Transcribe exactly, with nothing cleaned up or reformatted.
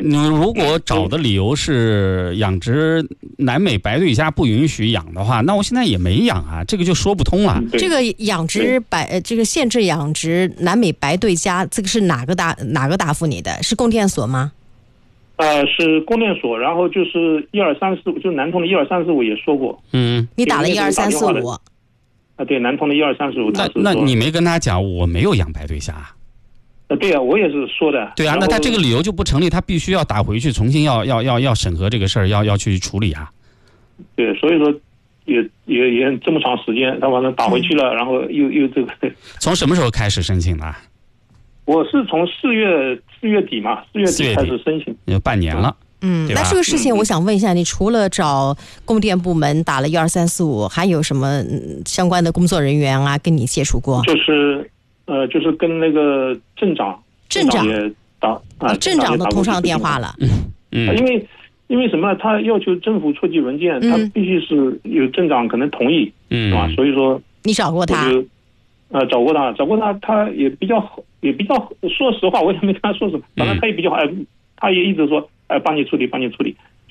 你如果找的理由是养殖南美白对虾不允许养的话，那我现在也没养啊，这个就说不通了。 这个养殖白，这个限制养殖南美白对虾，这个是哪个答哪个答复你的？是供电所吗？ 呃，是供电所，然后就是一二三四五，就南通的一二三四五也说过。 嗯， 你打了一二三四五。 啊，对，南通的一二三四五。 那那你没跟他讲我没有养白对虾？ 呃，对啊，我也是说的。 对啊，那他这个理由就不成立，他必须要打回去，重新要要要要审核这个事儿，要要去处理啊。 对，所以说也也也这么长时间，他完了打回去了，嗯、然后又又这个。 从什么时候开始申请的？ 我是从四月四月底嘛，四月底开始申请， 有半年了。 嗯，那这个事情我想问一下，你除了找供电部门打了一二三四五，还有什么相关的工作人员啊跟你接触过？ 就是呃，就是跟那个镇长， 镇长也打啊， 镇长都通上电话了。 嗯嗯， 因为因为什么呢？他要求政府出具文件，他必须是有镇长可能同意， 嗯， 是吧？所以说你找过他？ 呃，找过他，找过他，他也比较好，也比较说实话，我也没跟他说什么，反正他也比较好，他也一直说，哎，帮你处理，帮你处理。